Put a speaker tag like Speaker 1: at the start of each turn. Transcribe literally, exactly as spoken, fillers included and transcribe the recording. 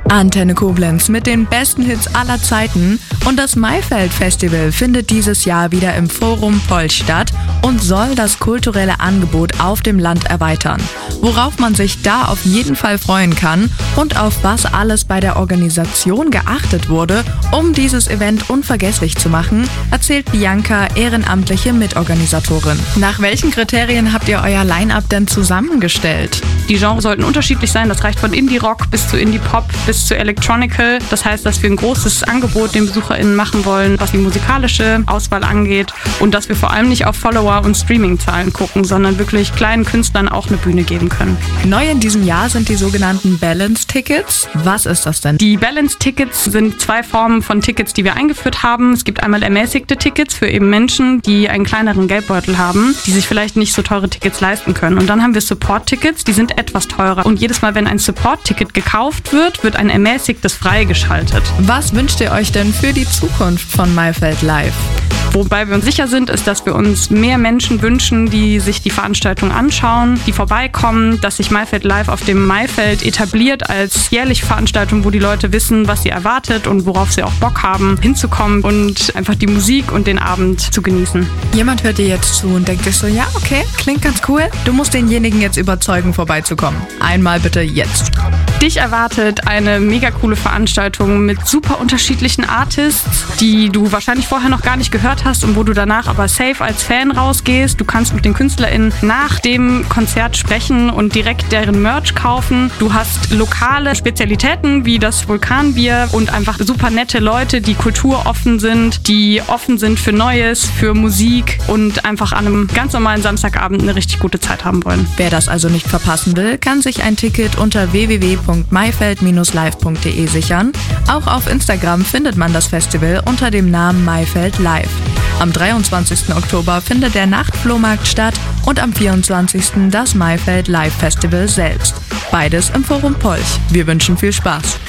Speaker 1: Antenne Koblenz mit den besten Hits aller Zeiten und das Maifeld Festival findet dieses Jahr wieder im Forum Polch statt und soll das kulturelle Angebot auf dem Land erweitern. Worauf man sich da auf jeden Fall freuen kann und auf was alles bei der Organisation geachtet wurde, um dieses Event unvergesslich zu machen, erzählt Bianca, ehrenamtliche Mitorganisatorin. Nach welchen Kriterien habt ihr euer Line-Up denn zusammengestellt?
Speaker 2: Die Genres sollten unterschiedlich sein, das reicht von Indie-Rock bis zu Indie-Pop bis zu Electronical. Das heißt, dass wir ein großes Angebot den BesucherInnen machen wollen, was die musikalische Auswahl angeht und dass wir vor allem nicht auf Follower- und Streaming-Zahlen gucken, sondern wirklich kleinen Künstlern auch eine Bühne geben können.
Speaker 1: Neu in diesem Jahr sind die sogenannten Balance-Tickets. Was ist das denn?
Speaker 2: Die Balance-Tickets sind zwei Formen von Tickets, die wir eingeführt haben. Es gibt einmal ermäßigte Tickets für eben Menschen, die einen kleineren Geldbeutel haben, die sich vielleicht nicht so teure Tickets leisten können. Und dann haben wir Support-Tickets, die sind etwas teurer. Und jedes Mal, wenn ein Support-Ticket gekauft wird, wird ein ermäßigtes freigeschaltet.
Speaker 1: Was wünscht ihr euch denn für die Zukunft von Maifeld Live?
Speaker 2: Wobei wir uns sicher sind, ist, dass wir uns mehr Menschen wünschen, die sich die Veranstaltung anschauen, die vorbeikommen, dass sich Maifeld Live auf dem Maifeld etabliert als jährliche Veranstaltung, wo die Leute wissen, was sie erwartet und worauf sie auch Bock haben, hinzukommen und einfach die Musik und den Abend zu genießen.
Speaker 1: Jemand hört dir jetzt zu und denkt sich so, ja, okay, klingt ganz cool. Du musst denjenigen jetzt überzeugen, vorbeizukommen. Einmal bitte jetzt.
Speaker 2: Dich erwartet eine mega coole Veranstaltung mit super unterschiedlichen Artists, die du wahrscheinlich vorher noch gar nicht gehört hast und wo du danach aber safe als Fan rausgehst. Du kannst mit den KünstlerInnen nach dem Konzert sprechen und direkt deren Merch kaufen. Du hast lokale Spezialitäten wie das Vulkanbier und einfach super nette Leute, die kulturoffen sind, die offen sind für Neues, für Musik und einfach an einem ganz normalen Samstagabend eine richtig gute Zeit haben wollen.
Speaker 1: Wer das also nicht verpassen will, kann sich ein Ticket unter w w w punkt maifeld dash live punkt de sichern. Auch auf Instagram findet man das Festival unter dem Namen Maifeld Live. Am dreiundzwanzigsten Oktober findet der Nachtflohmarkt statt und am vierundzwanzigsten das Maifeld Live Festival selbst. Beides im Forum Polch. Wir wünschen viel Spaß.